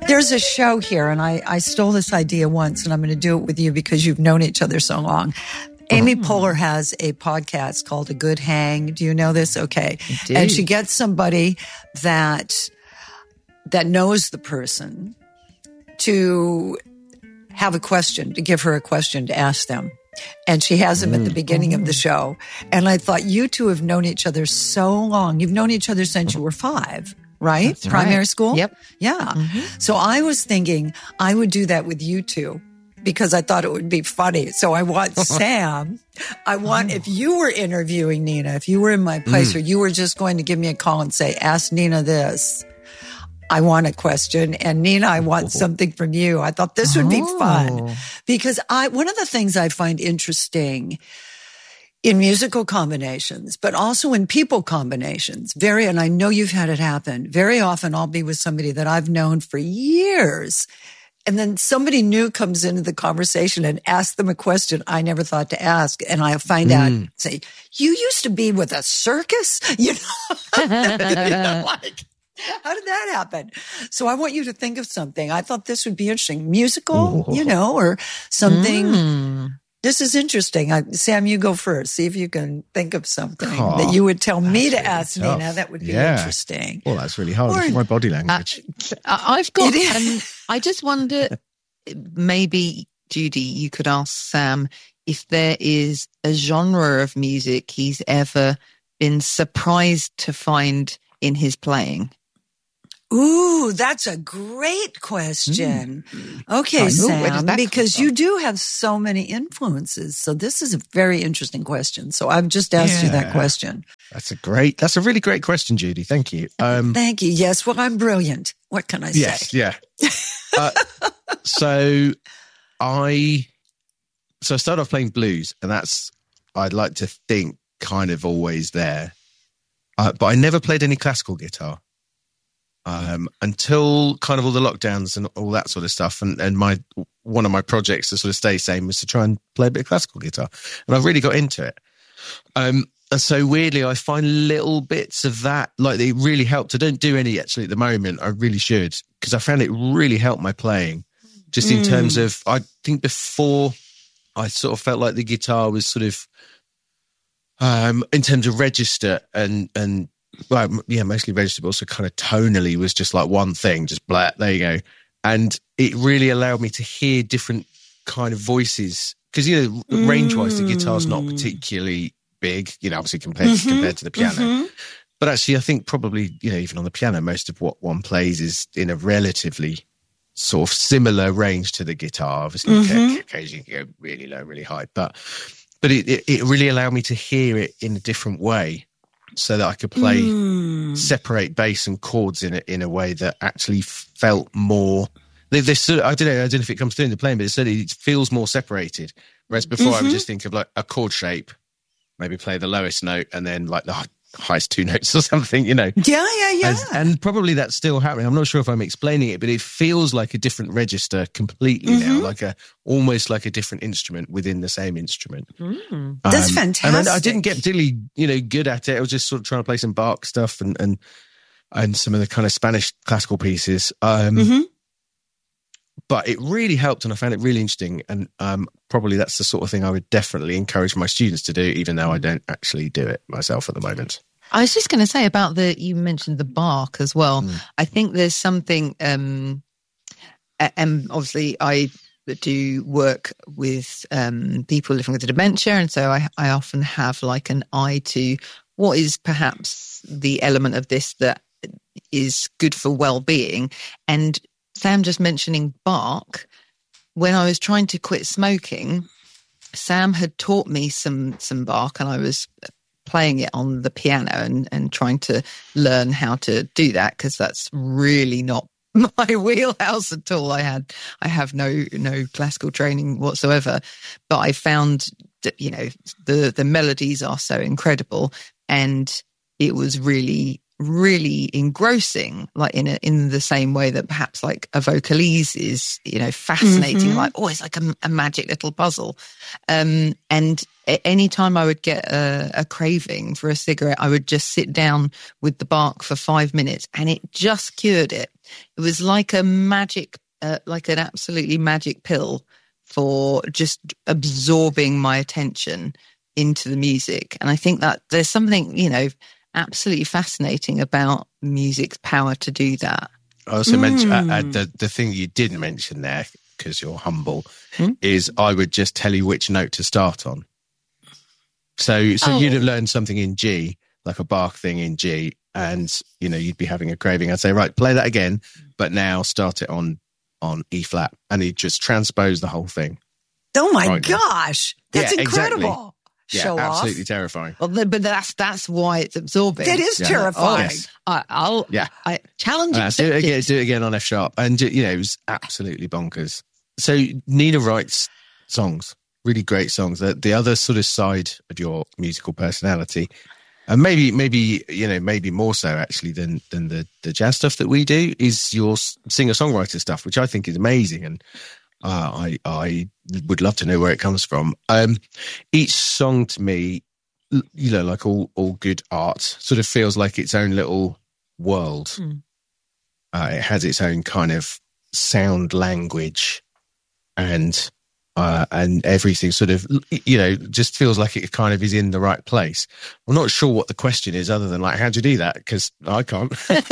There's a show here, and I stole this idea once, and I'm going to do it with you because you've known each other so long. Amy Poehler has a podcast called A Good Hang. Do you know this? Okay. And she gets somebody that knows the person to have a question, to give her a question to ask them. And she has them at the beginning of the show. And I thought, you two have known each other so long. You've known each other since you were 5. Right? That's Primary right. school? Yep. Yeah. So I was thinking I would do that with you two because I thought it would be funny. So I want Sam, if you were interviewing Nina, if you were in my place or you were just going to give me a call and say, ask Nina this, I want a question. And Nina, I want something from you. I thought this would be fun because one of the things I find interesting in musical combinations, but also in people combinations. And I know you've had it happen. Very often I'll be with somebody that I've known for years. And then somebody new comes into the conversation and asks them a question I never thought to ask. And I'll find out, say, you used to be with a circus? You know, like, how did that happen? So I want you to think of something. I thought this would be interesting. Musical, or something. This is interesting. Sam, you go first. See if you can think of something that you would tell me to ask Nina. That would be interesting. Well, that's really hard. Look at my body language. I've got, I just wonder, maybe, Judy, you could ask Sam if there is a genre of music he's ever been surprised to find in his playing. Ooh, that's a great question. Okay, Sam, because you do have so many influences. So this is a very interesting question. So I've just asked you that question. That's a really great question, Judy. Thank you. Thank you. Yes, well, I'm brilliant. What can I say? Yes, yeah. So I started off playing blues, and I'd like to think, kind of always there. But I never played any classical guitar. Until kind of all the lockdowns and all that sort of stuff. And one of my projects to sort of stay sane was to try and play a bit of classical guitar. And I've really got into it. And so weirdly, I find little bits of that, like it really helped. I don't do any actually at the moment. I really should, because I found it really helped my playing. Just in terms of, I think before I sort of felt like the guitar was sort of, in terms of register and well, yeah, mostly register, but also kind of tonally was just like one thing, just blah, there you go. And it really allowed me to hear different kind of voices. Because, range-wise, the guitar's not particularly big, obviously compared to the piano. But actually, I think probably, even on the piano, most of what one plays is in a relatively sort of similar range to the guitar. Obviously, occasionally you can go really low, really high. But it really allowed me to hear it in a different way, so that I could play, separate bass and chords in a way that actually felt more. I don't know if it comes through in the playing, but it feels more separated. Whereas before, I would just think of like a chord shape, maybe play the lowest note and then like the highest 2 notes or something, Yeah. And probably that's still happening. I'm not sure if I'm explaining it, but it feels like a different register completely now, almost like a different instrument within the same instrument. That's fantastic. And I didn't get particularly, good at it. I was just sort of trying to play some Bach stuff and some of the kind of Spanish classical pieces. But it really helped, and I found it really interesting. And probably that's the sort of thing I would definitely encourage my students to do, even though I don't actually do it myself at the moment. I was just going to say about you mentioned the Bach as well. I think there's something, and obviously I do work with people living with dementia, and so I often have like an eye to what is perhaps the element of this that is good for well-being. And Sam just mentioning Bach, when I was trying to quit smoking, Sam had taught me some Bach, and I was playing it on the piano and trying to learn how to do that, because that's really not my wheelhouse at all. I have no classical training whatsoever, but I found that, the melodies are so incredible, and it was really, really engrossing, like in the same way that perhaps like a vocalise is, fascinating, like, it's like a magic little puzzle. And any time I would get a craving for a cigarette, I would just sit down with the Bach for 5 minutes, and it just cured it. it was like a magic, like an absolutely magic pill for just absorbing my attention into the music. And I think that there's something, absolutely fascinating about music's power to do that. I also mentioned the thing you didn't mention there, because you're humble, is I would just tell you which note to start on. So you'd have learned something in G, like a Bach thing in G, and you'd be having a craving. I'd say, right, play that again, but now start it on E flat, and he'd just transpose the whole thing. Oh my gosh, that's incredible! Exactly. Show off. Absolutely terrifying. Well, but that's why it's absorbing. That is terrifying. Yes. I challenge you. Do it again on F sharp, and it was absolutely bonkers. So Nina writes songs, really great songs. The other sort of side of your musical personality, and maybe more so actually than the jazz stuff that we do, is your singer-songwriter stuff, which I think is amazing, and I would love to know where it comes from. Each song to me, like all good art, sort of feels like its own little world. It has its own kind of sound language, and everything sort of, just feels like it kind of is in the right place. I'm not sure what the question is, other than like, how'd you do that? Because I can't.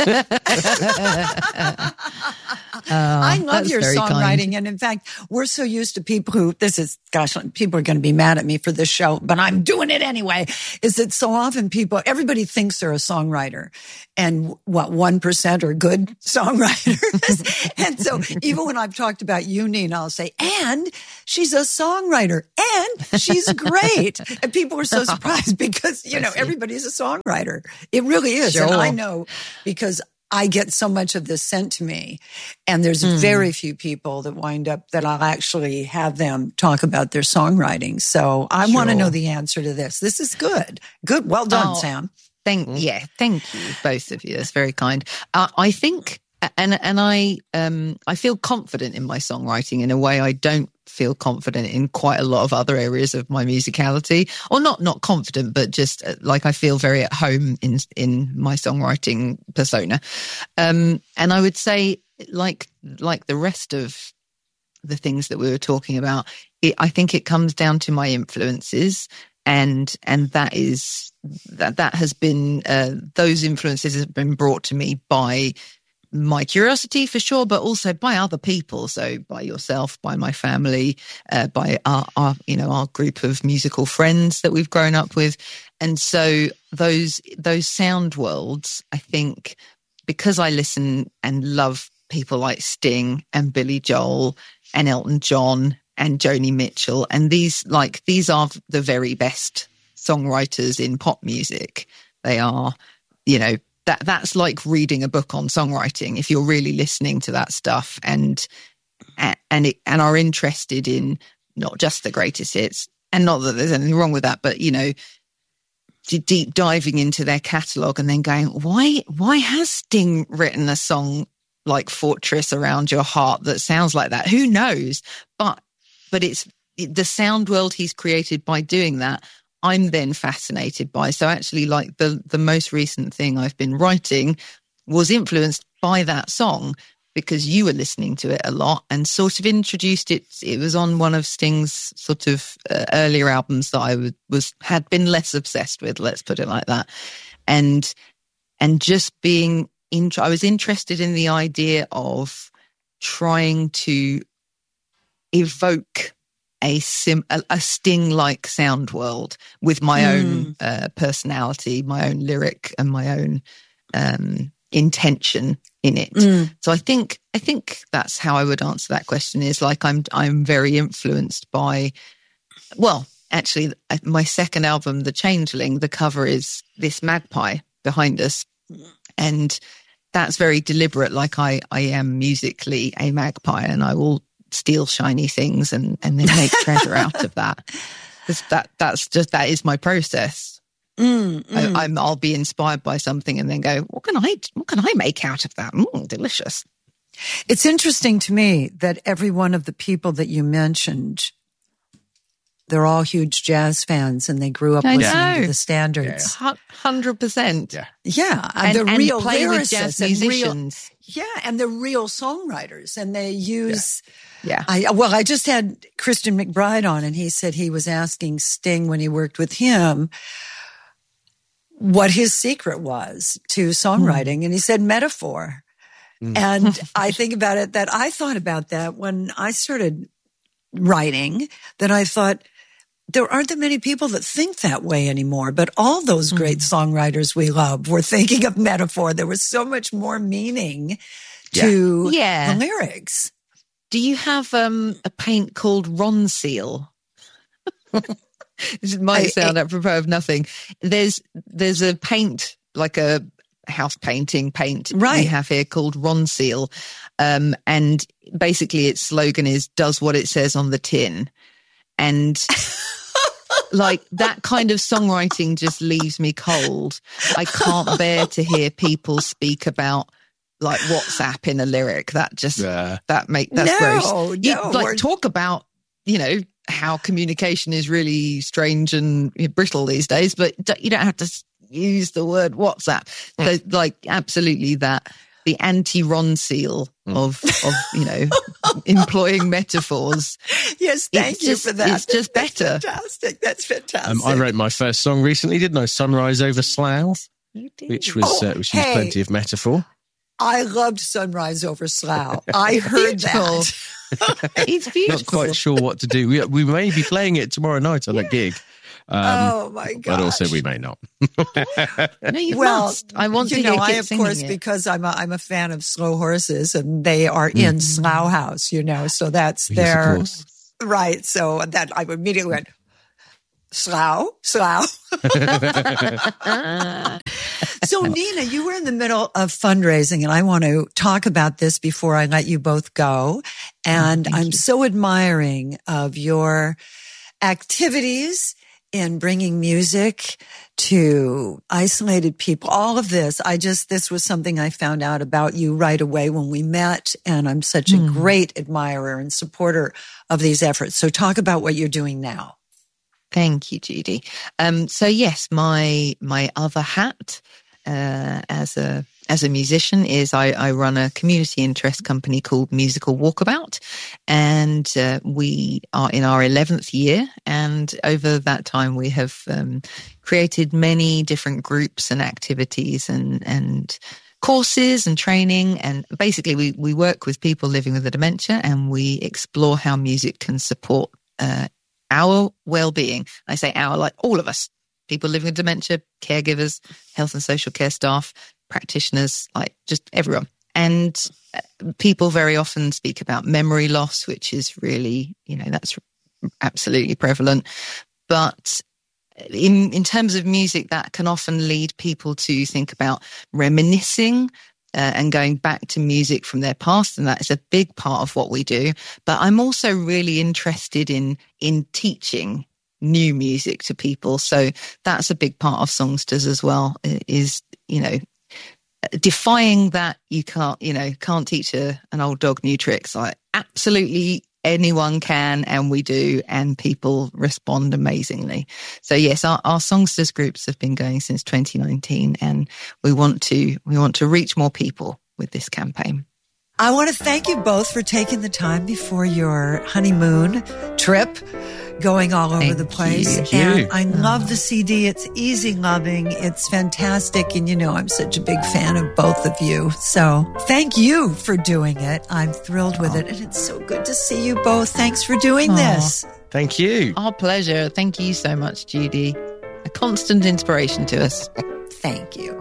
I love your songwriting. Kind. And in fact, we're so used to people who, people are going to be mad at me for this show, but I'm doing it anyway, is that so often everybody thinks they're a songwriter. And 1% are good songwriters. And so even when I've talked about you, Nina, I'll say, and she's a songwriter, and she's great. And people are so surprised because, everybody's a songwriter. It really is. Sure. And I know because I get so much of this sent to me, and there's very few people that wind up that I'll actually have them talk about their songwriting. So I want to know the answer to this. This is good. Good. Well done, Sam. Thank you, both of you. That's very kind. I think, and I feel confident in my songwriting in a way I don't feel confident in quite a lot of other areas of my musicality, or not confident, but just like I feel very at home in my songwriting persona. And I would say, like the rest of the things that we were talking about, I think it comes down to my influences. And that has been, those influences have been brought to me by my curiosity for sure, but also by other people. So by yourself, by my family, by our group of musical friends that we've grown up with. And so those sound worlds, I think, because I listen and love people like Sting and Billy Joel and Elton John and Joni Mitchell, and these are the very best songwriters in pop music. They are, that's like reading a book on songwriting. If you're really listening to that stuff and are interested in not just the greatest hits, and not that there's anything wrong with that, but deep diving into their catalogue and then going, why has Sting written a song like Fortress Around Your Heart that sounds like that? Who knows? But it's the sound world he's created by doing that, I'm then fascinated by. So actually, like the most recent thing I've been writing was influenced by that song, because you were listening to it a lot and sort of introduced it. It was on one of Sting's sort of earlier albums that I had been less obsessed with, let's put it like that. And just being I was interested in the idea of trying to evoke a Sting-like sound world with my own personality, my own lyric, and my own intention in it. So I think that's how I would answer that question. Is like I'm very influenced by. Well, actually, my second album, The Changeling, the cover is this magpie behind us, and that's very deliberate. Like I am musically a magpie, and I will steal shiny things and then make treasure out of that. That is my process. I'll be inspired by something and then go, what can I make out of that? Delicious. It's interesting to me that every one of the people that you mentioned they're all huge jazz fans and they grew up I listening know. to the standards. 100%. Yeah. Yeah. And the real play with lyricists jazz and musicians. and they're real songwriters, and they use. Yeah. I just had Christian McBride on, and he said he was asking Sting when he worked with him what his secret was to songwriting, and he said metaphor. And I think about it that I thought about that when I started writing, that I thought there aren't that many people that think that way anymore, but all those great songwriters we love were thinking of metaphor. There was so much more meaning to the lyrics. Do you have a paint called Ronseal? This might sound apropos of nothing. There's a paint, like a house painting paint we have here called Ronseal. And basically its slogan is does what it says on the tin. And like that kind of songwriting just leaves me cold. I can't bear to hear people speak about like WhatsApp in a lyric. That just that's gross. No, talk about, how communication is really strange and brittle these days, but you don't have to use the word WhatsApp. So, like, absolutely that. The anti-Ronseal of employing metaphors. Yes, thank you for that. It's just better. That's fantastic. I wrote my first song recently, didn't I? Sunrise over Slough, which was plenty of metaphor. I loved Sunrise over Slough. I heard that. It's beautiful. Not quite sure what to do. We may be playing it tomorrow night on a gig. Oh my God! But also we may not. No, you must. I want to hear I of course it. because I'm a fan of Slow Horses, and they are in Slough House. So that's their right. So that I immediately went Slough. So Nina, you were in the middle of fundraising, and I want to talk about this before I let you both go. And I'm so admiring of your activities in bringing music to isolated people, all of this. This was something I found out about you right away when we met, and I'm such a great admirer and supporter of these efforts. So talk about what you're doing now. Thank you, Judy. So yes, my other hat as a musician is I run a community interest company called Musical Walkabout, and we are in our 11th year. And over that time, we have created many different groups and activities and courses and training. And basically, we work with people living with a dementia, and we explore how music can support our well-being. I say our, like all of us, people living with dementia, caregivers, health and social care staff, practitioners, like just everyone. And people very often speak about memory loss, which is really, that's absolutely prevalent. But in terms of music, that can often lead people to think about reminiscing and going back to music from their past. And that is a big part of what we do. But I'm also really interested in teaching new music to people. So that's a big part of Songsters as well, is, defying that you can't teach an old dog new tricks. Like absolutely anyone can, and we do, and people respond amazingly. So yes, our Songsters groups have been going since 2019, and we want to reach more people with this campaign. I want to thank you both for taking the time before your honeymoon trip, going all over the place. And I love the CD. It's easy loving. It's fantastic. And I'm such a big fan of both of you. So thank you for doing it. I'm thrilled with it. And it's so good to see you both. Thanks for doing this. Thank you. Our pleasure. Thank you so much, Judy. A constant inspiration to us. Thank you.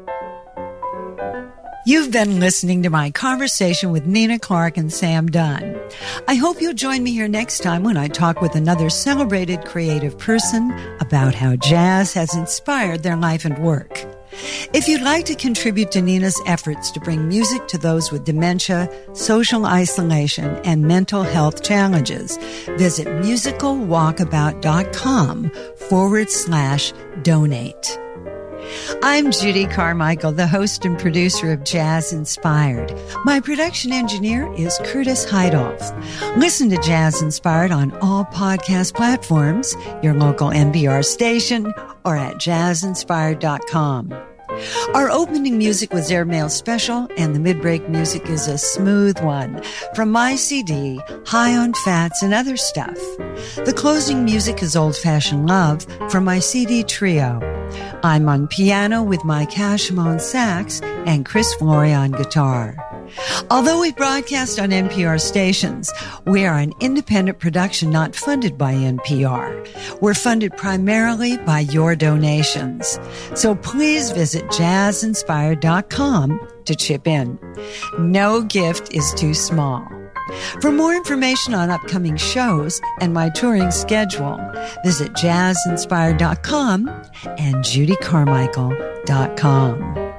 You've been listening to my conversation with Nina Clark and Sam Dunn. I hope you'll join me here next time when I talk with another celebrated creative person about how jazz has inspired their life and work. If you'd like to contribute to Nina's efforts to bring music to those with dementia, social isolation, and mental health challenges, visit musicalwalkabout.com/donate. I'm Judy Carmichael, the host and producer of Jazz Inspired. My production engineer is Curtis Heidolf. Listen to Jazz Inspired on all podcast platforms, your local NPR station, or at jazzinspired.com. Our opening music was Airmail Special, and the mid-break music is a smooth one from my CD, High on Fats and Other Stuff. The closing music is Old Fashioned Love from my CD Trio. I'm on piano with Mike Hashem on sax and Chris Flory on guitar. Although we broadcast on NPR stations, we are an independent production not funded by NPR. We're funded primarily by your donations. So please visit jazzinspired.com to chip in. No gift is too small. For more information on upcoming shows and my touring schedule, visit jazzinspired.com and judycarmichael.com.